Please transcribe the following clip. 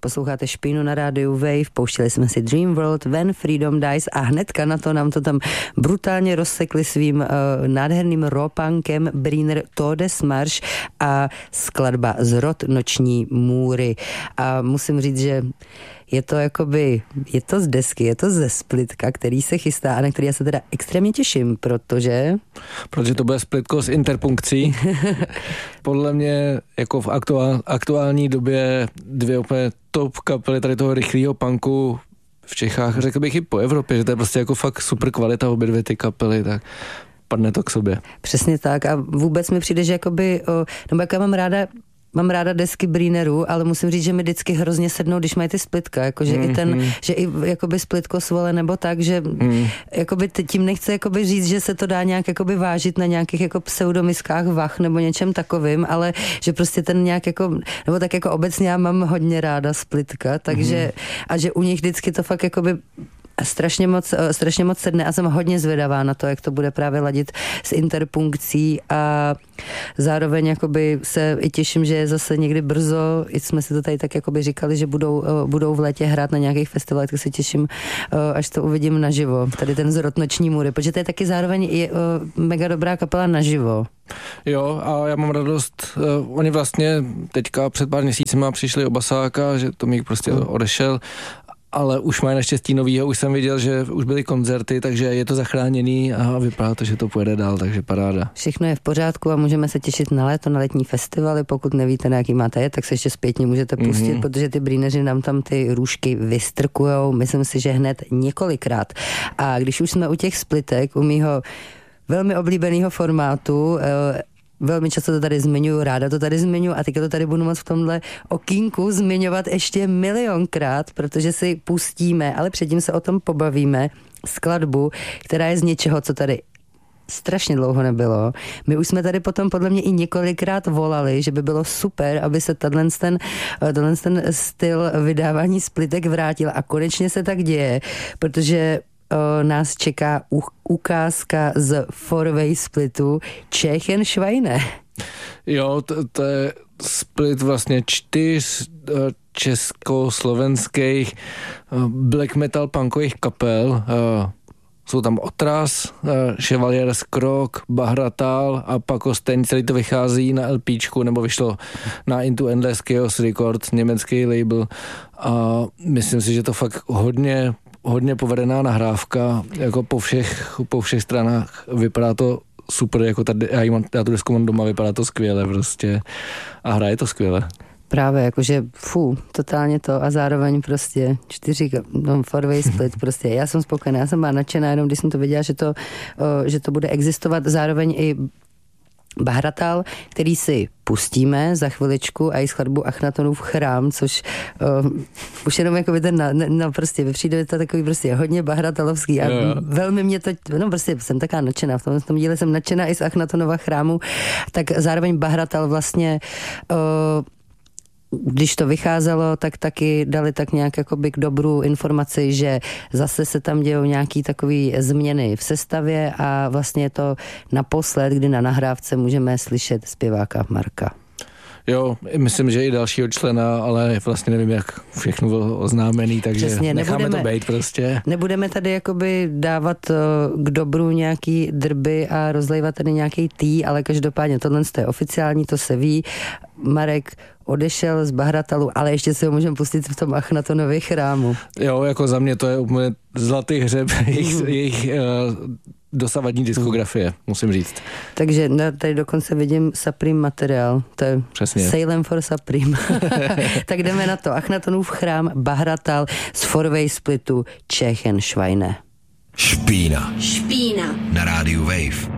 posloucháte Špínu na rádiu Wave, pouštěli jsme si Dream World, When Freedom Dies a hnedka na to nám to tam brutálně rozsekli svým nádherným ropankem Briner Todesmarsch a skladba Zrod noční můry. A musím říct, že je to z desky, je to ze splitka, který se chystá a na který já se teda extrémně těším, protože to bude splitko s interpunkcí. Podle mě jako v aktuální době dvě úplně top kapely tady toho rychlého punku v Čechách, řekl bych i po Evropě, že to je prostě jako fakt super kvalita obě dvě ty kapely, tak padne to k sobě. Přesně tak a vůbec mi přijde, že jakoby, nebo jak já mám ráda desky Brinerů, ale musím říct, že mi vždycky hrozně sednou, když mají ty splitka, jakože i ten, že i jakoby splitko svole nebo tak, že jakoby tím nechci jakoby říct, že se to dá nějak jakoby vážit na nějakých jako pseudomiskách vach nebo něčem takovým, ale že prostě ten nějak jako, nebo tak jako obecně já mám hodně ráda splitka, takže a že u nich vždycky to fakt jakoby strašně moc sedne a jsem hodně zvědavá na to, jak to bude právě ladit s interpunkcí a zároveň jakoby se i těším, že zase někdy brzo, i jsme si to tady tak jakoby říkali, že budou v létě hrát na nějakých festivalech, tak se těším, až to uvidím naživo. Tady ten Zrod noční můry, protože to je taky zároveň i mega dobrá kapela naživo. Jo, a já mám radost, oni vlastně teďka před pár měsícima přišli o basáka, že Tomík prostě odešel, ale už mají naštěstí novýho, už jsem viděl, že už byly koncerty, takže je to zachráněný a vypadá to, že to pojede dál, takže paráda. Všechno je v pořádku a můžeme se těšit na léto, na letní festivaly, pokud nevíte, na jaký máte jet, tak se ještě zpětně můžete pustit, protože ty Brineři nám tam ty růžky vystrkujou, myslím si, že hned několikrát. A když už jsme u těch splitek, u mýho velmi oblíbeného formátu, velmi často to tady zmiňuju, ráda to tady zmiňuju a teďka to tady budu moc v tomhle okýnku zmiňovat ještě milionkrát, protože si pustíme, ale předtím se o tom pobavíme, skladbu, která je z něčeho, co tady strašně dlouho nebylo. My už jsme tady potom podle mě i několikrát volali, že by bylo super, aby se tenhle styl vydávání splitek vrátil a konečně se tak děje, protože nás čeká ukázka z four-way splitu Tschechen Schweine. Jo, to je split vlastně 4 československých black metal punkových kapel. Jsou tam Otras, Chevalier Skrok, Bahratal a pak Osteň, celý to vychází na LPčku, nebo vyšlo na Into Endless Chaos Records, německý label a myslím si, že to fakt hodně povedená nahrávka, jako po všech stranách vypadá to super, jako tady, já tu desku mám doma, vypadá to skvěle prostě a hraje to skvěle. Právě, jakože totálně to a zároveň prostě 4 four-way split, prostě já jsem spokojená, já jsem byla nadšená, jenom když jsem to viděla, že to bude existovat, zároveň i Bahratal, který si pustíme za chviličku a i skladbu Achnatonův chrám, což už jenom jako by prostě přijde to takový prostě hodně bahratalovský a velmi mě to, prostě jsem taká nadšená, v tom díle jsem nadšená i z Achnatonova chrámu, tak zároveň Bahratal vlastně když to vycházelo, tak taky dali tak nějak jakoby k dobru informaci, že zase se tam dějou nějaký takový změny v sestavě a vlastně je to naposled, kdy na nahrávce můžeme slyšet zpěváka Marka. Jo, myslím, že i dalšího člena, ale vlastně nevím, jak všechno bylo oznámený, takže přesně, necháme to bejt prostě. Nebudeme tady jakoby dávat k dobru nějaký drby a rozlejvat tady nějaký tý, ale každopádně tohle je oficiální, to se ví. Marek odešel z Bahratalu, ale ještě si ho můžeme pustit v tom Achnatonově chrámu. Jo, jako za mě to je úplně zlatý hřeb jejich dosavadní diskografie, musím říct. Takže tady dokonce vidím Supreme materiál, to je přesně. Salem for Supreme. Tak jdeme na to. Achnatonův chrám, Bahratal z four-way splitu Tschechen Schweine. Špína na rádiu Wave.